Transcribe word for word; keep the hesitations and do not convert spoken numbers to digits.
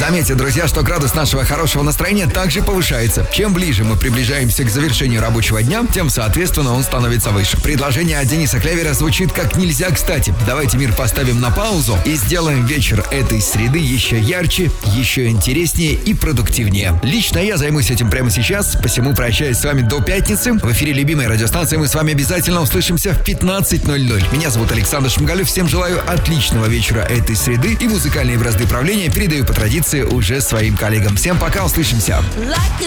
Заметьте, друзья, что градус нашего хорошего настроения также повышается. Чем ближе мы приближаемся к завершению рабочего дня, тем, соответственно, он становится выше. Предложение от Дениса Клявера звучит как нельзя кстати. Давайте мир поставим на паузу и сделаем вечер этой среды еще ярче, еще интереснее и продуктивнее. Лично я займусь этим прямо сейчас, посему прощаюсь с вами до пятницы. В эфире любимой радиостанции мы с вами обязательно услышимся в пятнадцать ноль ноль. Меня зовут Александр Шмигалев. Всем желаю отличного вечера этой среды и музыкальные бразды правления передаю по традиции уже своим коллегам. Всем пока, услышимся. Like